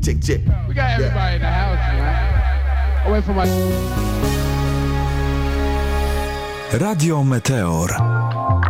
Check, check. We got everybody in the house, man. I'll wait for my... Radio Meteor.